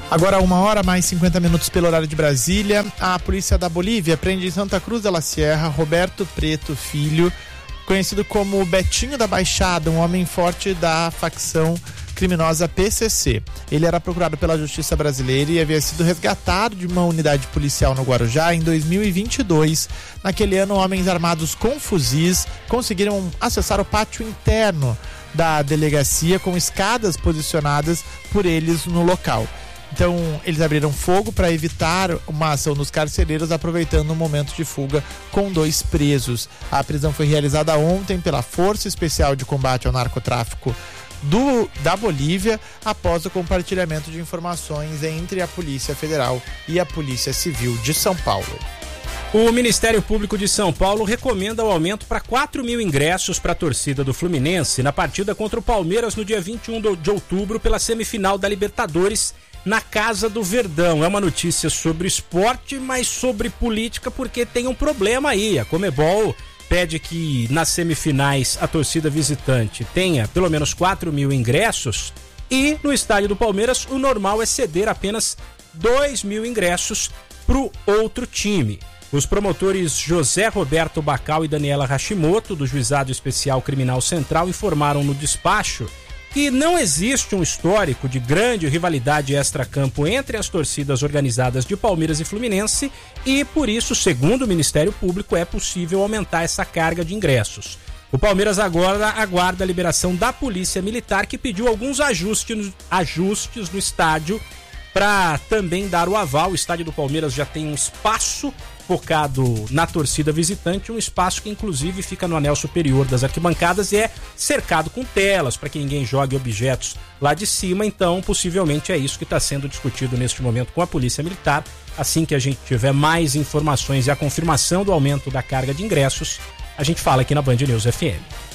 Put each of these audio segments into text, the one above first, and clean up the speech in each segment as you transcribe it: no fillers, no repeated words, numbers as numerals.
Agora 1h mais 50 minutos pelo horário de Brasília. A polícia da Bolívia prende em Santa Cruz de la Sierra Roberto Preto Filho, conhecido como Betinho da Baixada, um homem forte da facção criminosa PCC. Ele era procurado pela Justiça Brasileira e havia sido resgatado de uma unidade policial no Guarujá em 2022. Naquele ano, homens armados com fuzis conseguiram acessar o pátio interno da delegacia com escadas posicionadas por eles no local. Então, eles abriram fogo para evitar uma ação dos carcereiros, aproveitando um momento de fuga com 2 presos. A prisão foi realizada ontem pela Força Especial de Combate ao Narcotráfico da Bolívia, após o compartilhamento de informações entre a Polícia Federal e a Polícia Civil de São Paulo. O Ministério Público de São Paulo recomenda o aumento para 4.000 ingressos para a torcida do Fluminense na partida contra o Palmeiras no dia 21 de outubro pela semifinal da Libertadores na Casa do Verdão. É uma notícia sobre esporte, mas sobre política, porque tem um problema aí. A Conmebol pede que nas semifinais a torcida visitante tenha pelo menos 4.000 ingressos e no estádio do Palmeiras o normal é ceder apenas 2.000 ingressos para o outro time. Os promotores José Roberto Bacal e Daniela Hashimoto, do Juizado Especial Criminal Central, informaram no despacho que não existe um histórico de grande rivalidade extracampo entre as torcidas organizadas de Palmeiras e Fluminense e, por isso, segundo o Ministério Público, é possível aumentar essa carga de ingressos. O Palmeiras agora aguarda a liberação da Polícia Militar, que pediu alguns ajustes no estádio para também dar o aval. O estádio do Palmeiras já tem um espaço focado na torcida visitante, um espaço que inclusive fica no anel superior das arquibancadas e é cercado com telas para que ninguém jogue objetos lá de cima. Então, possivelmente é isso que está sendo discutido neste momento com a Polícia Militar. Assim que a gente tiver mais informações e a confirmação do aumento da carga de ingressos, a gente fala aqui na Band News FM.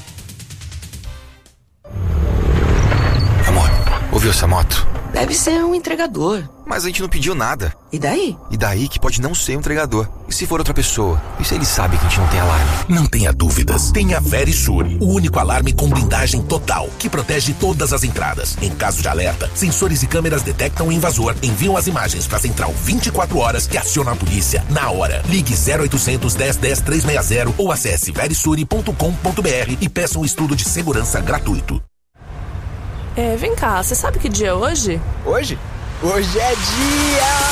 Amor, ouviu essa moto? Deve ser um entregador. Mas a gente não pediu nada. E daí? E daí que pode não ser um entregador. E se for outra pessoa? E se ele sabe que a gente não tem alarme? Não tenha dúvidas. Tenha Verisure, o único alarme com blindagem total, que protege todas as entradas. Em caso de alerta, sensores e câmeras detectam o invasor, enviam as imagens para a central 24 horas que aciona a polícia na hora. Ligue 0800 10 10 360 ou acesse verisure.com.br e peça um estudo de segurança gratuito. Vem cá, você sabe que dia é hoje? Hoje? Hoje é dia